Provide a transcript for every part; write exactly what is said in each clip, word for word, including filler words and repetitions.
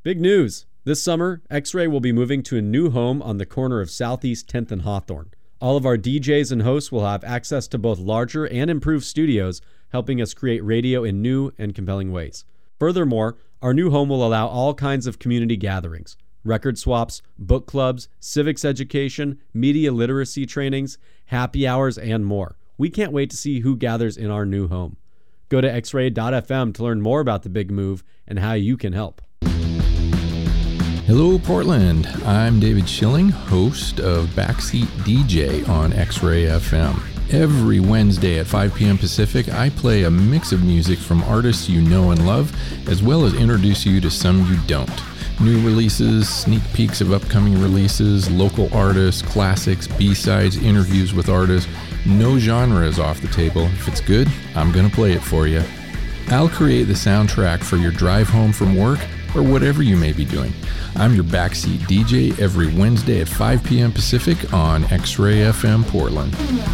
Big news! This summer, X-Ray will be moving to a new home on the corner of Southeast tenth and Hawthorne. All of our D Js and hosts will have access to both larger and improved studios, helping us create radio in new and compelling ways. Furthermore, our new home will allow all kinds of community gatherings, record swaps, book clubs, civics education, media literacy trainings, happy hours, and more. We can't wait to see who gathers in our new home. Go to x ray dot f m to learn more about the big move and how you can help. Hello, Portland. I'm David Schilling, host of Backseat D J on X-Ray F M. Every Wednesday at five p.m. Pacific, I play a mix of music from artists you know and love, as well as introduce you to some you don't. New releases, sneak peeks of upcoming releases, local artists, classics, B-sides, interviews with artists. No genre is off the table. If it's good, I'm going to play it for you. I'll create the soundtrack for your drive home from work or whatever you may be doing. I'm your Backseat D J every Wednesday at five p.m. Pacific on X-Ray F M Portland.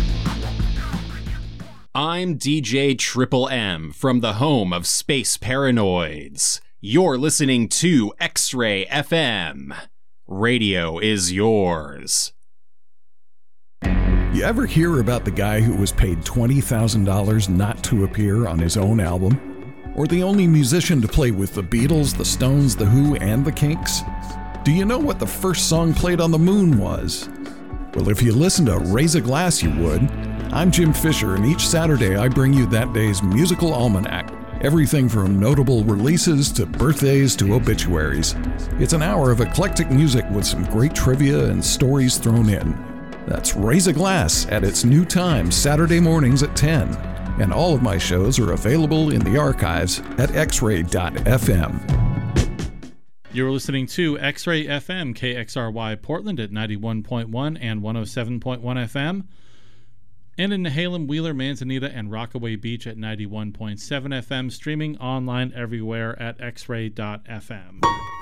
I'm D J Triple M from the home of Space Paranoids. You're listening to X-Ray F M. Radio is yours. You ever hear about the guy who was paid twenty thousand dollars not to appear on his own album? Or the only musician to play with the Beatles, the Stones, the Who, and the Kinks? Do you know what the first song played on the moon was? Well, if you listen to Raise a Glass, you would. I'm Jim Fisher, and each Saturday I bring you that day's musical almanac. Everything from notable releases to birthdays to obituaries. It's an hour of eclectic music with some great trivia and stories thrown in. That's Raise a Glass at its new time, Saturday mornings at ten. And all of my shows are available in the archives at x ray dot f m. You're listening to X-Ray F M, K X R Y Portland at ninety-one point one and one oh seven point one F M. And in Nehalem, Wheeler, Manzanita, and Rockaway Beach at ninety-one point seven F M, streaming online everywhere at x ray dot f m.